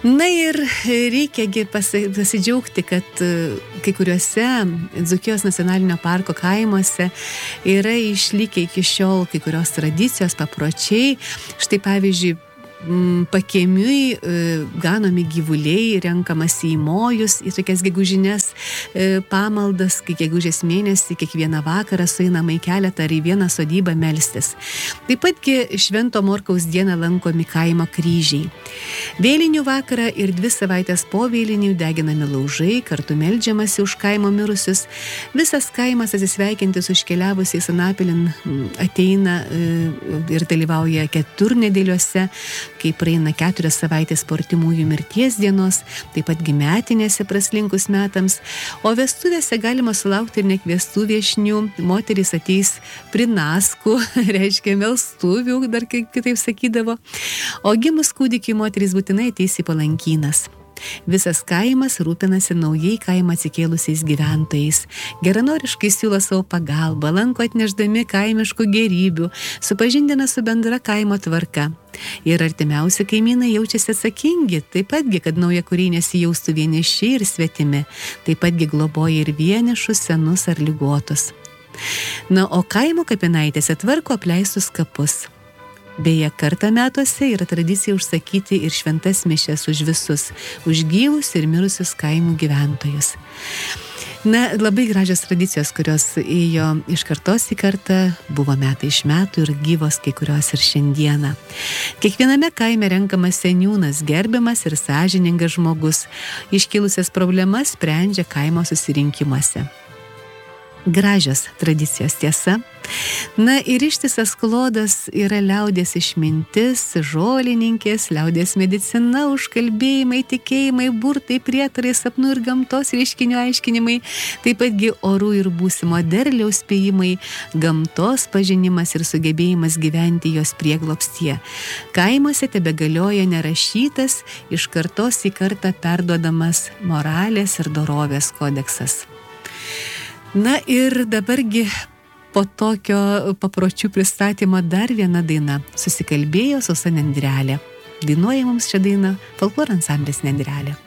Na ir reikiagi pasidžiaugti, kad kai kuriuose Dzūkijos nacionalinio parko kaimuose yra išlikę iki šiol kai kurios tradicijos, papročiai. Štai pavyzdžiui, pakiemiui ganomi gyvuliai, renkamas į mojus, į tokias gegužinės pamaldas, kai gegužės mėnesį kiekvieną vakarą sueinama į keletą ar į vieną sodybą melstis. Taip patgi Švento Morkaus dieną lankomi kaimo kryžiai. Vėlinių vakarą ir 2 savaitės po vėlinių deginami laužai, kartu meldžiamasi už kaimo mirusius. Visas kaimas atsisveikinti su iškeliavusiais anapilin ateina ir dalyvauja keturnedėliuose, kai praeina 4 savaitės po artimųjų mirties dienos, taip pat metinėse praslinkus metams, o vestuvėse galima sulaukti ir nekviestų viešnių. Moterys ateis prinaskų, reiškia melstuvių, dar kitaip sakydavo, o gimus kūdikiai moterys būtinai ateis į palankynas. Visas kaimas rūpinasi naujai kaimą atsikėlusiais gyventojais. Geranoriškai siūlo savo pagalbą, lanko atnešdami kaimiškų gėrybių, supažindina su bendra kaimo tvarka. Ir artimiausi kaimynai jaučiasi atsakingi, taip patgi, kad naujakuriai nesijaustų vieniši ir svetimi, taip patgi globoja ir vienišus, senus ar ligotus. Na, o kaimo kapinaitėse tvarko apleistus kapus. Beje, kartą metuose yra tradicija užsakyti ir šventas mišias už visus, už gyvus ir mirusius kaimų gyventojus. Na, labai gražios tradicijos, kurios ėjo iš kartos į kartą, buvo metai iš metų ir gyvos kai kurios ir šiandieną. Kiekviename kaime renkamas seniūnas, gerbiamas ir sąžiningas žmogus, iškilusias problemas sprendžia kaimo susirinkimuose. Gražios tradicijos, tiesa. Na ir ištisas klodas yra liaudies išmintis, žolininkės, liaudies medicina, užkalbėjimai, tikėjimai, burtai, prietarai, sapnų ir gamtos reiškinių aiškinimai, taip patgi orų ir būsimo derliaus spėjimai, gamtos pažinimas ir sugebėjimas gyventi jos prieglobstyje. Kaimuose tebegalioja nerašytas, iš kartos į kartą perduodamas moralės ir dorovės kodeksas. Na ir dabargi po tokio papročių pristatymo dar viena daina. Susikalbėjo Sausa Nendrelė. Dainuoja mums šią dainą folkloro ansamblis Nendrelė.